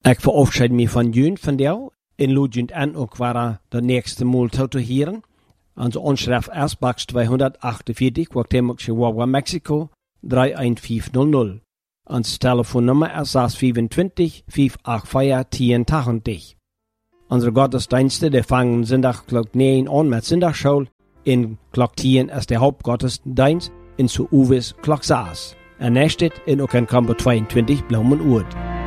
Ik verabschied me van jullie van jou. En lood jullie aan ook waar de nächste Mal te hören. Onze onschrift Ersbachs 248, Guatemala, Chihuahua, Mexico, 31500. Ons telefoonnummer is 625 584 1080. Unsere Gottesdienste, die fangen Sonntag klok 9 an mit Sonntagsschule. In klok 10 ist der Hauptgottesdienst. In zu Uwes klok 6. En nächstet in ook in kamper 22 Blaumen Uert.